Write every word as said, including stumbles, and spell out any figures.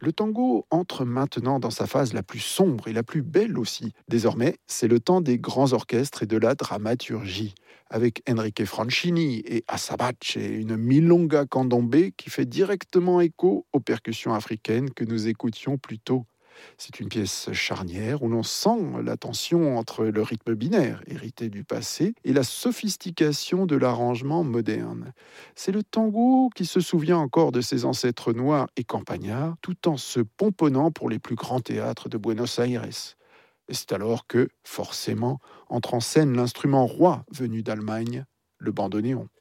Le tango entre maintenant dans sa phase la plus sombre et la plus belle aussi. Désormais, c'est le temps des grands orchestres et de la dramaturgie, avec Enrique Francini et Asabache, et une milonga candombe qui fait directement écho aux percussions africaines que nous écoutions plus tôt. C'est une pièce charnière où l'on sent la tension entre le rythme binaire, hérité du passé, et la sophistication de l'arrangement moderne. C'est le tango qui se souvient encore de ses ancêtres noirs et campagnards, tout en se pomponnant pour les plus grands théâtres de Buenos Aires. Et c'est alors que, forcément, entre en scène l'instrument roi venu d'Allemagne, le bandoneon.